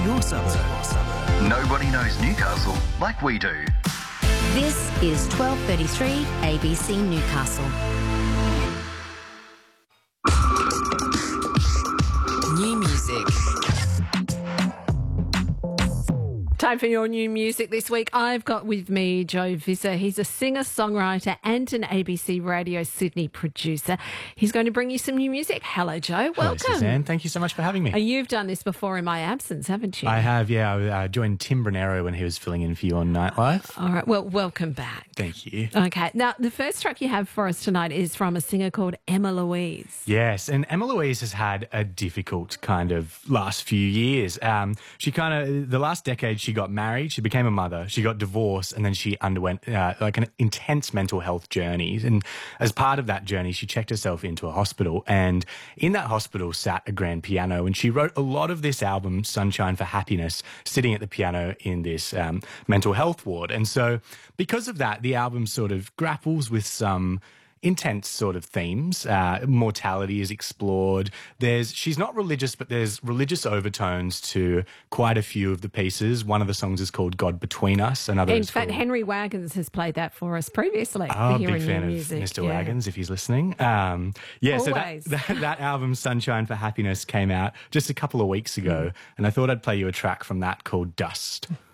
your suburb. Nobody knows Newcastle like we do. This is 12:33 ABC Newcastle. New music. Time for your new music this week. I've got with me Joe Visser. He's a singer-songwriter and an ABC Radio Sydney producer. He's going to bring you some new music. Hello, Joe. Welcome. Hello, Suzanne. Thank you so much for having me. You've done this before in my absence, haven't you? I have, yeah. I joined Tim Brunero when he was filling in for you on Nightlife. All right. Well, welcome back. Thank you. Okay. Now, the first track you have for us tonight is from a singer called Emma Louise. Yes, and Emma Louise has had a difficult kind of last few years. The last decade she got married, she became a mother, she got divorced, and then she underwent like an intense mental health journey. And as part of that journey, she checked herself into a hospital, and in that hospital sat a grand piano, and she wrote a lot of this album, Sunshine for Happiness, sitting at the piano in this mental health ward. And so because of that, the album sort of grapples with some intense sort of themes. Mortality is explored. She's not religious, but there's religious overtones to quite a few of the pieces. One of the songs is called God Between Us. Another In fact, Henry Wagons has played that for us previously. Oh, big fan of Mr. Wagons, if he's listening. Always. So that album, Sunshine for Happiness, came out just a couple of weeks ago, and I thought I'd play you a track from that called Dust.